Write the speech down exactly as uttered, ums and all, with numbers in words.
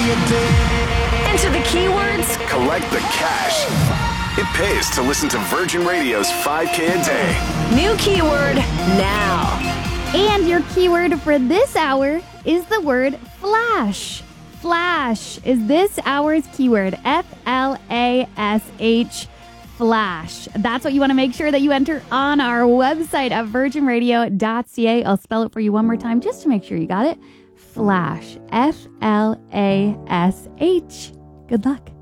Enter the keywords. Collect the cash. It pays to listen to Virgin Radio's five K a day. New keyword now. And your keyword for this hour is the word flash. Flash is this hour's keyword. F L A S H. Flash. That's what you want to make sure that you enter on our website at virgin radio dot c a. I'll spell it for you one more time just to make sure you got it. Flash. F L A S H. Good luck.